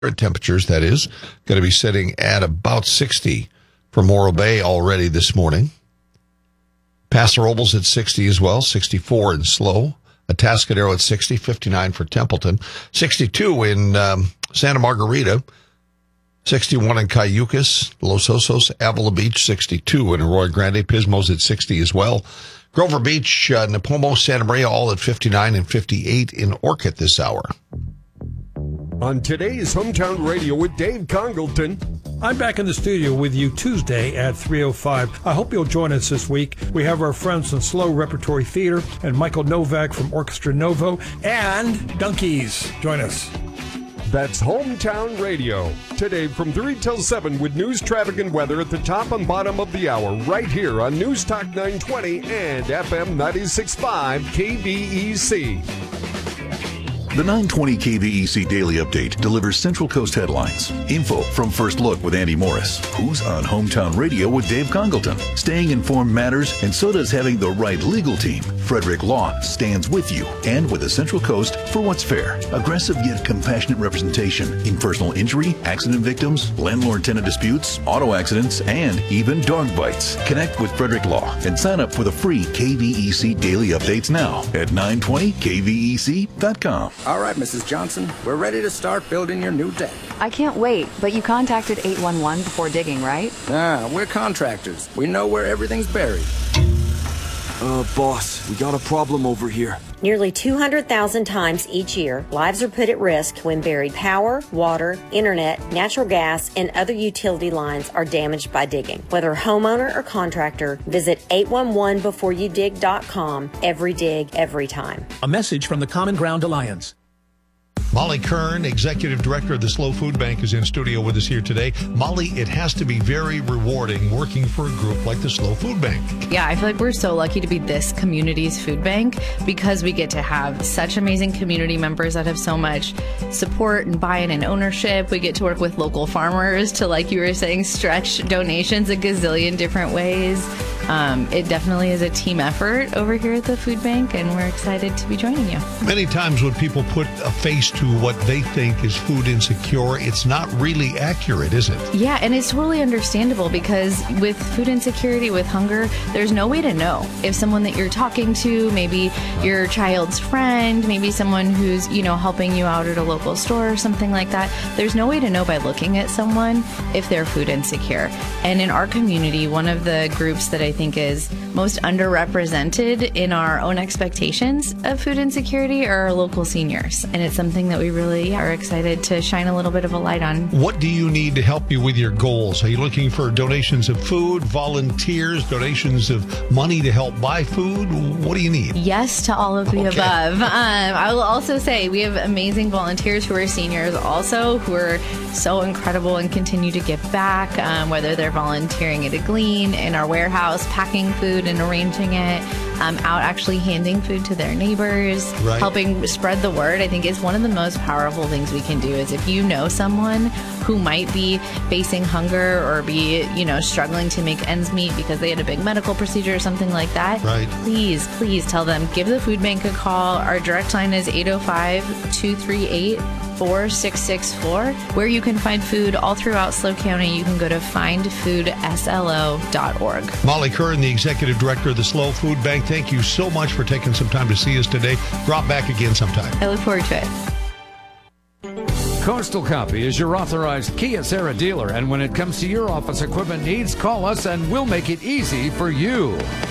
temperatures, that is, going to be sitting at about 60 for Morro Bay already this morning. Paso Robles at 60 as well, 64 in Slow. Atascadero at 60, 59 for Templeton, 62 in Santa Margarita, 61 in Cayucas, Los Osos, Avila Beach, 62 in Arroyo Grande, Pismo's at 60 as well. Grover Beach, Napomo, Santa Maria, all at 59 and 58 in Orcutt this hour. On today's Hometown Radio with Dave Congleton. I'm back in the studio with you Tuesday at 3:05. I hope you'll join us this week. We have our friends from Slow Repertory Theater and Michael Novak from Orchestra Novo and Donkeys. Join us. That's Hometown Radio. Today from 3 till 7 with news, traffic, and weather at the top and bottom of the hour right here on News Talk 920 and FM 96.5 KVEC. The 920 KVEC Daily Update delivers Central Coast headlines. Info from First Look with Andy Morris. Who's on Hometown Radio with Dave Congleton? Staying informed matters, and so does having the right legal team. Frederick Law stands with you and with the Central Coast for what's fair. Aggressive yet compassionate representation in personal injury, accident victims, landlord-tenant disputes, auto accidents, and even dog bites. Connect with Frederick Law and sign up for the free KVEC Daily Updates now at 920kvec.com. All right, Mrs. Johnson, we're ready to start building your new deck. I can't wait, but you contacted 811 before digging, right? We're contractors. We know where everything's buried. Boss, we got a problem over here. Nearly 200,000 times each year, lives are put at risk when buried power, water, internet, natural gas, and other utility lines are damaged by digging. Whether homeowner or contractor, visit 811beforeyoudig.com. Every dig, every time. A message from the Common Ground Alliance. Molly Kern, Executive Director of the Slow Food Bank, is in studio with us here today. Molly, it has to be very rewarding working for a group like the Slow Food Bank. Yeah, I feel like we're so lucky to be this community's food bank because we get to have such amazing community members that have so much support and buy-in and ownership. We get to work with local farmers to, like you were saying, stretch donations a gazillion different ways. It definitely is a team effort over here at the food bank, and we're excited to be joining you. Many times when people put a face to what they think is food insecure, it's not really accurate, is it? Yeah, and it's totally understandable because with food insecurity, with hunger, there's no way to know if someone that you're talking to, maybe your child's friend, maybe someone who's, helping you out at a local store or something like that. There's no way to know by looking at someone if they're food insecure. And in our community, one of the groups that I think is most underrepresented in our own expectations of food insecurity are our local seniors. And it's something that we really are excited to shine a little bit of a light on. What do you need to help you with your goals? Are you looking for donations of food, volunteers, donations of money to help buy food? What do you need? Yes to all of the above. I will also say we have amazing volunteers who are seniors also, who are so incredible and continue to give back, whether they're volunteering at a Glean, in our warehouse, packing food and arranging it, out actually handing food to their neighbors, helping spread the word. I think is one of the most powerful things we can do is if you know someone who might be facing hunger or be, struggling to make ends meet because they had a big medical procedure or something like that, please tell them, give the food bank a call. Our direct line is 805-238-4664, where you can find food all throughout SLO County. You can go to findfoodslo.org. Molly Kern, the Executive Director of the Slow Food Bank, thank you so much for taking some time to see us today. Drop back again sometime. I look forward to it. Coastal Copy is your authorized Kia Serra dealer, and when it comes to your office equipment needs, call us and we'll make it easy for you.